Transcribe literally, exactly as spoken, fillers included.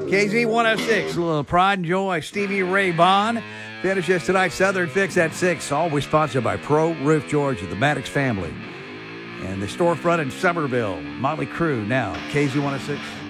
K Z one oh six, a little pride and joy. Stevie Ray Vaughan finishes tonight's Southern Fix at six. Always sponsored by Pro Roof Georgia, the Maddox family. And the storefront in Somerville, Motley Crue now, K Z one oh six.